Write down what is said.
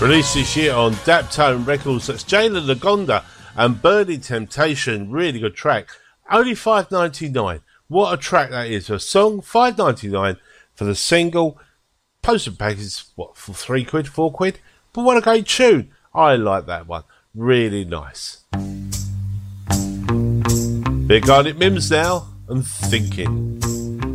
Released this year on Daptone Records. That's Jayla Lagonda and Burning Temptation. Really good track. Only $5.99. What a track that is. A song, $5.99 for the single. Postage package, what, for £3, £4? But what a great tune. I like that one. Really nice. Big Garnet Mims now and Thinking.